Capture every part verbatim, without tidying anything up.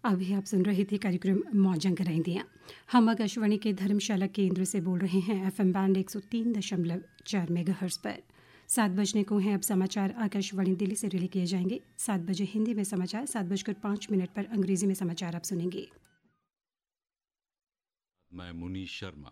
अभी आप सुन रहे थे कार्यक्रम मौजंग कराइंदियाँ। हम आकाशवाणी के धर्मशाला केंद्र से बोल रहे हैं एफएम बैंड एक सौ तीन दशमलव चार मेगाहर्ट्ज पर। सात बजने को हैं अब समाचार आकाशवाणी दिल्ली से रिले किए जाएंगे। सात बजे हिंदी में समाचार, सात बजकर पाँच मिनट पर अंग्रेजी में समाचार आप सुनेंगे। मैं मुनीश शर्मा।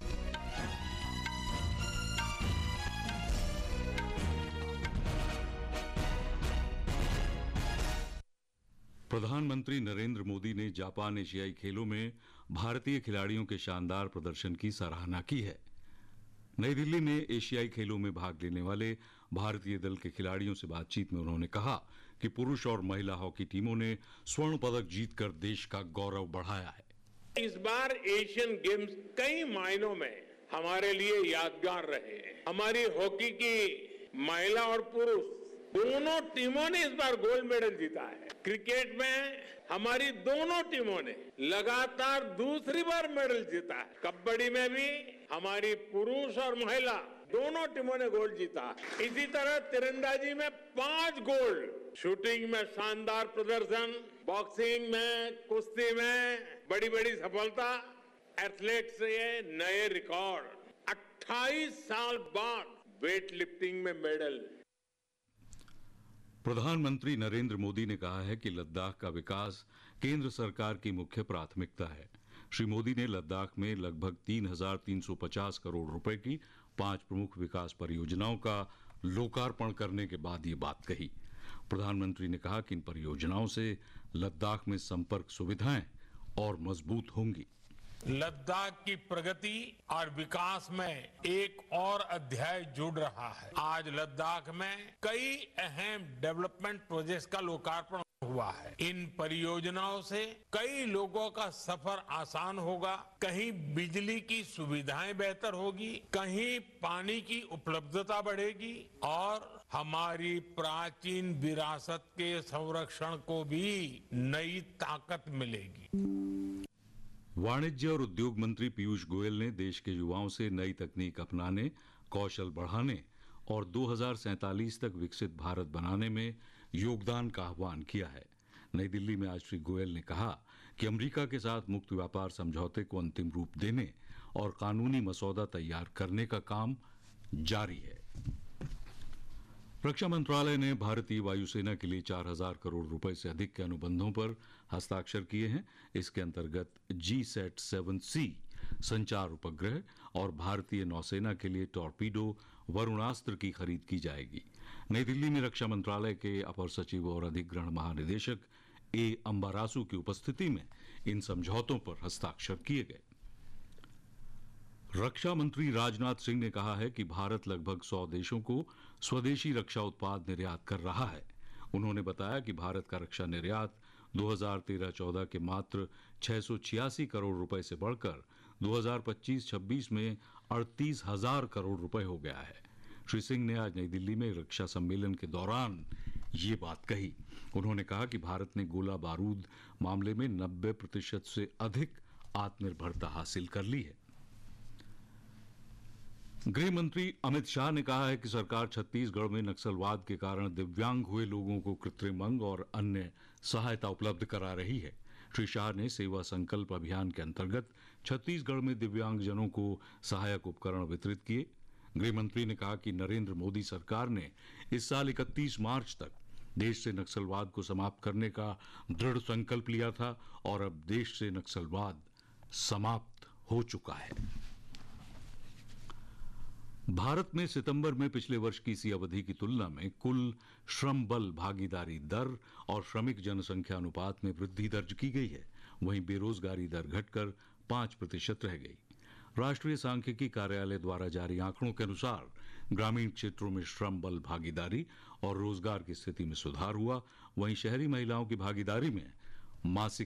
प्रधानमंत्री नरेंद्र मोदी ने जापान एशियाई खेलों में भारतीय खिलाड़ियों के शानदार प्रदर्शन की सराहना की है। नई दिल्ली में एशियाई खेलों में भाग लेने वाले भारतीय दल के खिलाड़ियों से बातचीत में उन्होंने कहा कि पुरुष और महिला हॉकी टीमों ने स्वर्ण पदक जीतकर देश का गौरव बढ़ाया है। इस बार एशियन गेम्स कई मायनों में हमारे लिए यादगार रहे। हमारी हॉकी की महिला और पुरुष दोनों टीमों ने इस बार गोल्ड मेडल जीता है। क्रिकेट में हमारी दोनों टीमों ने लगातार दूसरी बार मेडल जीता है। कबड्डी में भी हमारी पुरुष और महिला दोनों टीमों ने गोल्ड जीता। इसी तरह तीरंदाजी में पांच गोल्ड, शूटिंग में शानदार प्रदर्शन, बॉक्सिंग में, कुश्ती में बड़ी बड़ी सफलता, एथलेट्स ये नए रिकॉर्ड। अट्ठाईस साल बाद वेट लिफ्टिंग में मेडल। प्रधानमंत्री नरेंद्र मोदी ने कहा है कि लद्दाख का विकास केंद्र सरकार की मुख्य प्राथमिकता है। श्री मोदी ने लद्दाख में लगभग तीन हजार तीन सौ पचास करोड़ रुपए की पांच प्रमुख विकास परियोजनाओं का लोकार्पण करने के बाद ये बात कही। प्रधानमंत्री ने कहा कि इन परियोजनाओं से लद्दाख में संपर्क सुविधाएं और मजबूत होंगी। लद्दाख की प्रगति और विकास में एक और अध्याय जुड़ रहा है। आज लद्दाख में कई अहम डेवलपमेंट प्रोजेक्ट्स का लोकार्पण हुआ है। इन परियोजनाओं से कई लोगों का सफर आसान होगा। कहीं बिजली की सुविधाएं बेहतर होगी, कहीं पानी की उपलब्धता बढ़ेगी और हमारी प्राचीन विरासत के संरक्षण को भी नई ताकत मिलेगी। वाणिज्य और उद्योग मंत्री पीयूष गोयल ने देश के युवाओं से नई तकनीक अपनाने, कौशल बढ़ाने और दो हज़ार सैंतालीस तक विकसित भारत बनाने में योगदान का आह्वान किया है। नई दिल्ली में आज श्री गोयल ने कहा कि अमेरिका के साथ मुक्त व्यापार समझौते को अंतिम रूप देने और कानूनी मसौदा तैयार करने का काम जारी है। रक्षा मंत्रालय ने भारतीय वायुसेना के लिए चार हजार करोड़ रुपए से अधिक के अनुबंधों पर हस्ताक्षर किए हैं। इसके अंतर्गत जी सैट सेवन सी संचार उपग्रह और भारतीय नौसेना के लिए टॉर्पीडो वरुणास्त्र की खरीद की जाएगी। नई दिल्ली में रक्षा मंत्रालय के अपर सचिव और अधिग्रहण महानिदेशक ए अंबारासु की उपस्थिति में इन समझौतों पर हस्ताक्षर किए गए। रक्षा मंत्री राजनाथ सिंह ने कहा है कि भारत लगभग सौ देशों को स्वदेशी रक्षा उत्पाद निर्यात कर रहा है। उन्होंने बताया कि भारत का रक्षा निर्यात दो हज़ार तेरह चौदह के मात्र छह सौ छियासी करोड़ रुपए से बढ़कर दो हज़ार पच्चीस छब्बीस में अड़तीस हजार करोड़ रुपए हो गया है। श्री सिंह ने आज नई दिल्ली में रक्षा सम्मेलन के दौरान ये बात कही। उन्होंने कहा कि भारत ने गोला बारूद मामले में नब्बे प्रतिशत से अधिक आत्मनिर्भरता हासिल कर ली है। गृह मंत्री अमित शाह ने कहा है कि सरकार छत्तीसगढ़ में नक्सलवाद के कारण दिव्यांग हुए लोगों को कृत्रिम अंग और अन्य सहायता उपलब्ध करा रही है। श्री शाह ने सेवा संकल्प अभियान के अंतर्गत छत्तीसगढ़ में दिव्यांगजनों को सहायक उपकरण वितरित किए। गृह मंत्री ने कहा कि नरेंद्र मोदी सरकार ने इस साल इकतीस मार्च तक देश से नक्सलवाद को समाप्त करने का दृढ़ संकल्प लिया था और अब देश से नक्सलवाद समाप्त हो चुका है। भारत में सितंबर में पिछले वर्ष की इसी अवधि की तुलना में कुल श्रम बल भागीदारी दर और श्रमिक जनसंख्या अनुपात में वृद्धि दर्ज की गई है। वहीं बेरोजगारी दर घटकर पांच प्रतिशत रह गई। राष्ट्रीय सांख्यिकी कार्यालय द्वारा जारी आंकड़ों के अनुसार ग्रामीण क्षेत्रों में श्रम बल भागीदारी और रोजगार की स्थिति में सुधार हुआ। वहीं शहरी महिलाओं की भागीदारी में मासिक